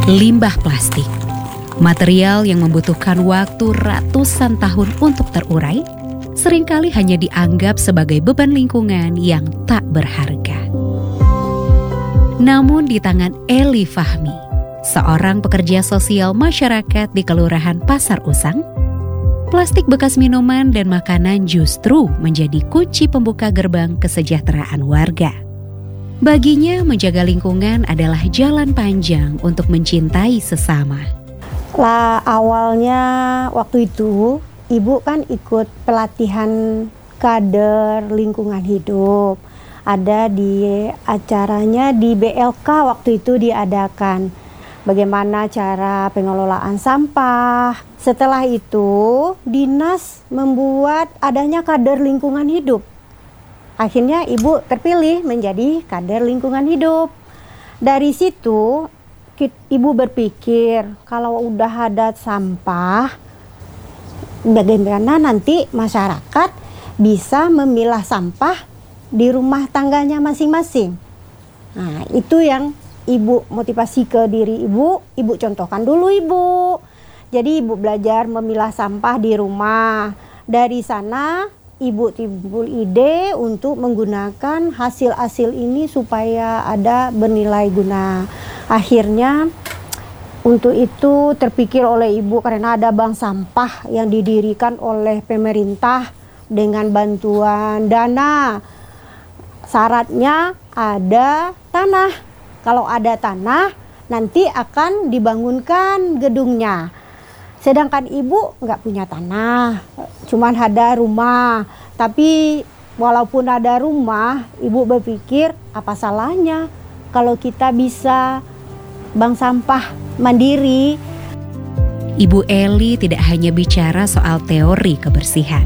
Limbah plastik, material yang membutuhkan waktu ratusan tahun untuk terurai, seringkali hanya dianggap sebagai beban lingkungan yang tak berharga. Namun di tangan Eli Fahmi, seorang pekerja sosial masyarakat di Kelurahan Pasar Usang, plastik bekas minuman dan makanan justru menjadi kunci pembuka gerbang kesejahteraan warga. Baginya, menjaga lingkungan adalah jalan panjang untuk mencintai sesama. Awalnya waktu itu, Ibu kan ikut pelatihan kader lingkungan hidup. Ada di acaranya di BLK waktu itu diadakan. Bagaimana cara pengelolaan sampah. Setelah itu, dinas membuat adanya kader lingkungan hidup. Akhirnya Ibu terpilih menjadi kader lingkungan hidup. Dari situ Ibu berpikir kalau udah ada sampah, bagaimana nanti masyarakat bisa memilah sampah di rumah tangganya masing-masing. Nah, itu yang Ibu motivasi ke diri Ibu contohkan dulu Ibu. Jadi Ibu belajar memilah sampah di rumah. Dari sana Ibu timbul ide untuk menggunakan hasil-hasil ini supaya ada bernilai guna. Akhirnya untuk itu terpikir oleh Ibu karena ada bank sampah yang didirikan oleh pemerintah dengan bantuan dana. Syaratnya ada tanah. Kalau ada tanah nanti akan dibangunkan gedungnya. Sedangkan Ibu nggak punya tanah, cuman ada rumah. Tapi walaupun ada rumah, Ibu berpikir apa salahnya kalau kita bisa bank sampah mandiri. Ibu Eli tidak hanya bicara soal teori kebersihan.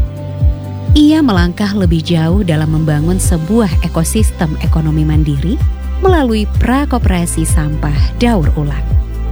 Ia melangkah lebih jauh dalam membangun sebuah ekosistem ekonomi mandiri melalui prakoperasi sampah daur ulang.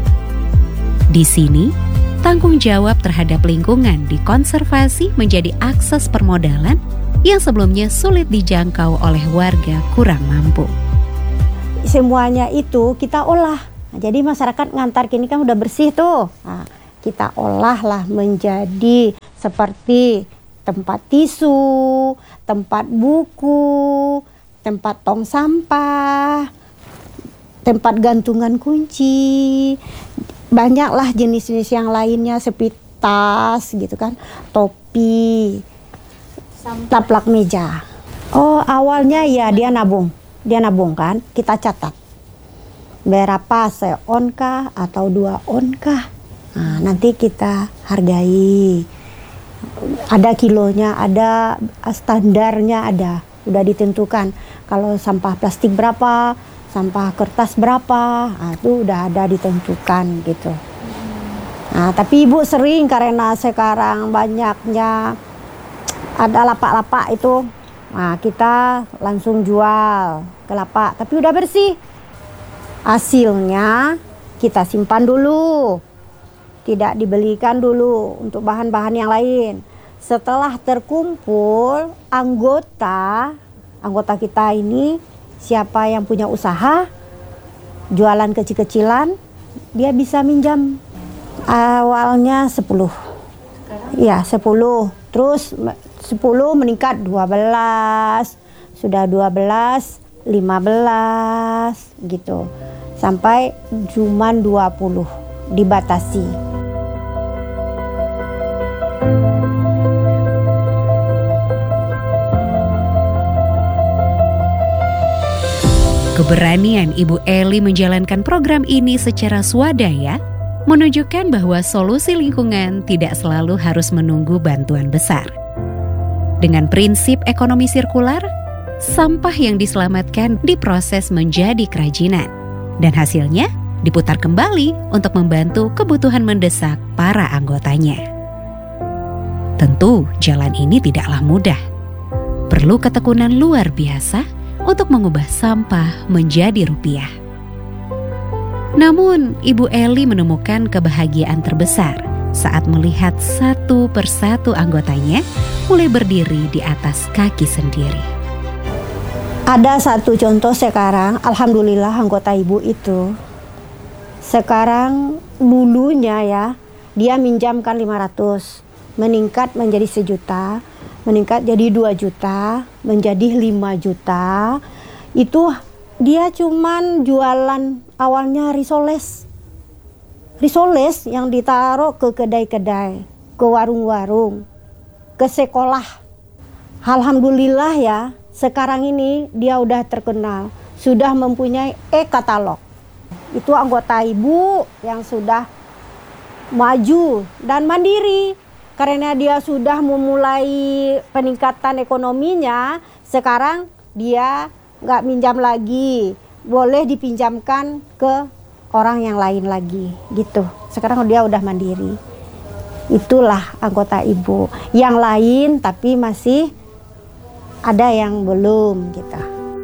Di sini, tanggung jawab terhadap lingkungan dikonservasi menjadi akses permodalan yang sebelumnya sulit dijangkau oleh warga kurang mampu. Semuanya itu kita olah. Jadi masyarakat ngantar kini kan udah bersih tuh. Nah, kita olah lah menjadi seperti tempat tisu, tempat buku, tempat tong sampah, tempat gantungan kunci. Banyaklah jenis-jenis yang lainnya seperti tas gitu kan, topi, taplak meja. Oh, awalnya ya dia nabung kan, kita catat berapa se-on kah atau 2 on kah. Nah, nanti kita hargai. Ada kilonya, ada standarnya, udah ditentukan. Kalau sampah plastik berapa, sampah kertas berapa, itu udah ada ditentukan gitu. Nah, tapi Ibu sering karena sekarang banyaknya ada lapak-lapak itu, nah kita langsung jual ke lapak, tapi udah bersih. Hasilnya kita simpan dulu, tidak dibelikan dulu untuk bahan-bahan yang lain. Setelah terkumpul anggota kita ini, siapa yang punya usaha, jualan kecil-kecilan, dia bisa minjam. Awalnya 10. Ya, 10. Terus 10 meningkat 12. Sudah 12, 15 gitu. Sampai cuman 20 dibatasi. Keberanian Ibu Eli menjalankan program ini secara swadaya menunjukkan bahwa solusi lingkungan tidak selalu harus menunggu bantuan besar. Dengan prinsip ekonomi sirkular, sampah yang diselamatkan diproses menjadi kerajinan dan hasilnya diputar kembali untuk membantu kebutuhan mendesak para anggotanya. Tentu jalan ini tidaklah mudah. Perlu ketekunan luar biasa untuk mengubah sampah menjadi rupiah. Namun, Ibu Eli menemukan kebahagiaan terbesar saat melihat satu persatu anggotanya mulai berdiri di atas kaki sendiri. Ada satu contoh sekarang, alhamdulillah anggota Ibu itu Sekarang dulunya ya, dia minjamkan 500, meningkat menjadi 1 juta, meningkat jadi 2 juta, menjadi 5 juta. Itu dia cuman jualan awalnya risoles. Risoles yang ditaruh ke kedai-kedai, ke warung-warung, ke sekolah. Alhamdulillah ya, sekarang ini dia udah terkenal, sudah mempunyai e-katalog. Itu anggota ibu yang sudah maju dan mandiri. Karena dia sudah memulai peningkatan ekonominya, sekarang dia nggak minjam lagi, boleh dipinjamkan ke orang yang lain lagi gitu. Sekarang dia udah mandiri. Itulah anggota ibu. Yang lain tapi masih ada yang belum gitu.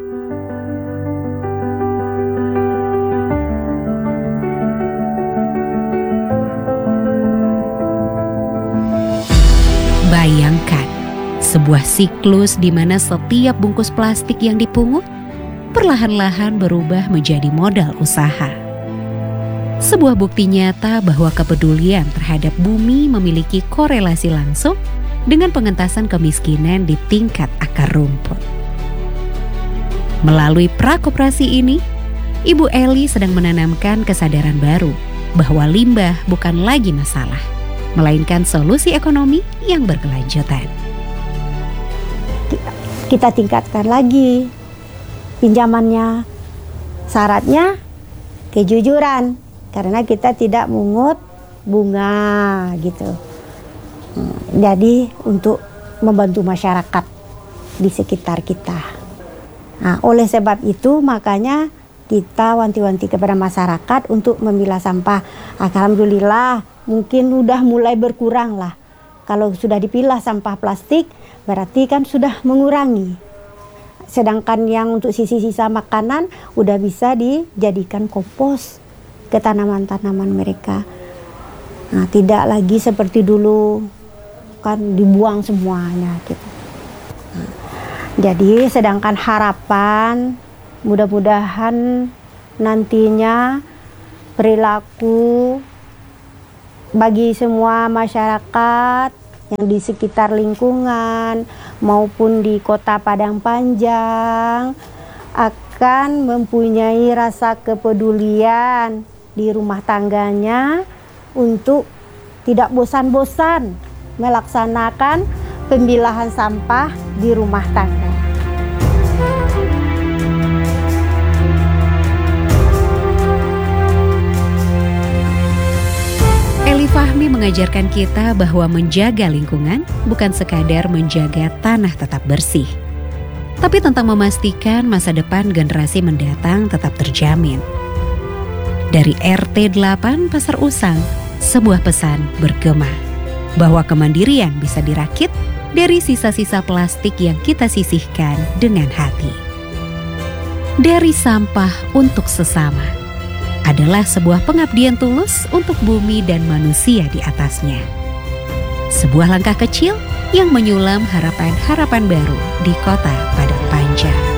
Bayangkan sebuah siklus di mana setiap bungkus plastik yang dipungut perlahan-lahan berubah menjadi modal usaha. Sebuah bukti nyata bahwa kepedulian terhadap bumi memiliki korelasi langsung dengan pengentasan kemiskinan di tingkat akar rumput. Melalui prakoperasi ini, Ibu Eli sedang menanamkan kesadaran baru bahwa limbah bukan lagi masalah, melainkan solusi ekonomi yang berkelanjutan. Kita tingkatkan lagi pinjamannya. Syaratnya kejujuran, karena kita tidak mungut bunga gitu. Jadi untuk membantu masyarakat di sekitar kita. Nah, oleh sebab itu makanya kita wanti-wanti kepada masyarakat untuk memilah sampah. Alhamdulillah mungkin udah mulai berkurang lah. Kalau sudah dipilah sampah plastik berarti kan sudah mengurangi. Sedangkan yang untuk sisa-sisa makanan udah bisa dijadikan kompos ke tanaman-tanaman mereka. Nah, tidak lagi seperti dulu kan dibuang semuanya gitu. Nah, jadi sedangkan harapan mudah-mudahan nantinya perilaku bagi semua masyarakat yang di sekitar lingkungan maupun di Kota Padang Panjang akan mempunyai rasa kepedulian di rumah tangganya untuk tidak bosan-bosan melaksanakan pemilahan sampah di rumah tangga. Eli Fahmi mengajarkan kita bahwa menjaga lingkungan bukan sekadar menjaga tanah tetap bersih, tapi tentang memastikan masa depan generasi mendatang tetap terjamin. Dari RT 8 Pasar Usang, sebuah pesan bergema bahwa kemandirian bisa dirakit dari sisa-sisa plastik yang kita sisihkan dengan hati. Dari sampah untuk sesama adalah sebuah pengabdian tulus untuk bumi dan manusia di atasnya. Sebuah langkah kecil yang menyulam harapan-harapan baru di Kota Padang Panjang.